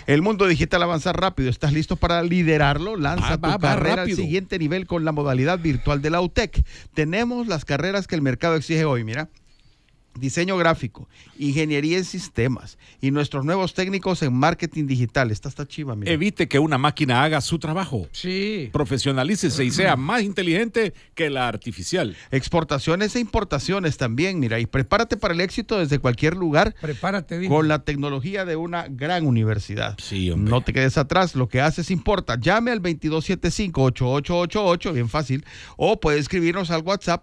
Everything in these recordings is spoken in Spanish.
El mundo digital avanza rápido. ¿Estás listo para liderarlo? Lanza tu carrera al siguiente nivel con la modalidad virtual de la UTEC. Tenemos las carreras que el mercado exige hoy, mira. Diseño gráfico, ingeniería en sistemas y nuestros nuevos técnicos en marketing digital. Esta está chiva, mira. Evite que una máquina haga su trabajo. Sí. Profesionalícese y sea más inteligente que la artificial. Exportaciones e importaciones también, mira. Y prepárate para el éxito desde cualquier lugar. Prepárate, dijo. Con la tecnología de una gran universidad. Sí, hombre. No te quedes atrás, lo que haces importa. Llame al 2275-8888, bien fácil. O puede escribirnos al WhatsApp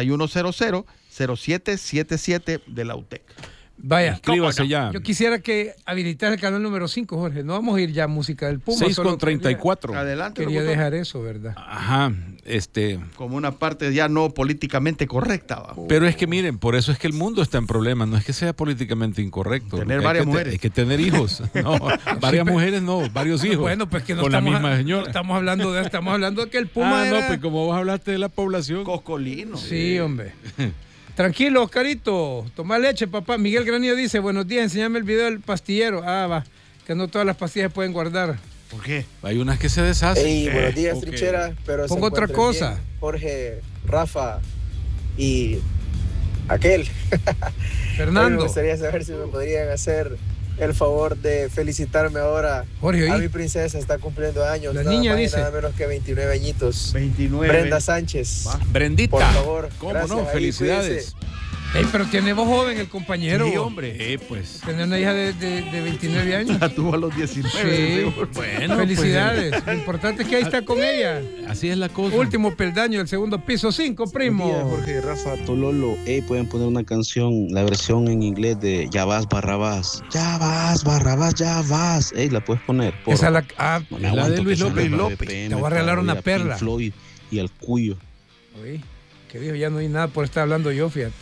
6100-0777 de la UTEC. Vaya, Inscríbase ya. Yo quisiera que habilitar el canal número 5, Jorge. No vamos a ir ya a música del Puma. 6:34. Adelante. Quería dejar eso, ¿verdad? Ajá, como una parte ya no políticamente correcta. ¿Va? Pero es que miren, por eso es que el mundo está en problemas. No es que sea políticamente incorrecto. Tener varias mujeres. Hay que tener hijos. No, varias mujeres no, varios hijos. Bueno, pues que no con estamos, la misma señora. No estamos hablando de que el Puma no, pues como vos hablaste de la población. Coscolino. Sí, hombre. Tranquilo, Oscarito. Toma leche, papá. Miguel Granillo dice, buenos días, enséñame el video del pastillero. Va. Que no todas las pastillas se pueden guardar. ¿Por qué? Hay unas que se deshacen. Hey, buenos días, trinchera. Pero pongo otra cosa. Bien, Jorge, Rafa y aquel. Fernando. Me gustaría saber si me podrían hacer el favor de felicitarme ahora. Jorge, a mi princesa, está cumpliendo años. La nada niña más y dice. nada menos que 29 añitos. 29. Brenda Sánchez. Brendita. Por favor. ¿Cómo gracias, no? ahí, Felicidades. cuídense. Pero tiene voz joven el compañero. Sí, hombre. Pues. Tiene una hija de 29 años. La tuvo a los 19. Sí. Bueno, felicidades. Lo importante es que ahí está con ella. Así es la cosa. Último peldaño del segundo piso. 5, primo. Buenos días, Jorge, Rafa, Tololo. Pueden poner una canción, la versión en inglés de Ya vas, Barrabás. Ya vas, Barrabás, ya vas. La puedes poner. Esa la... No la de Luis López. Te voy a regalar una perla. Floyd y al Cuyo. Uy, que dijo, ya no hay nada por estar hablando yo, fíjate.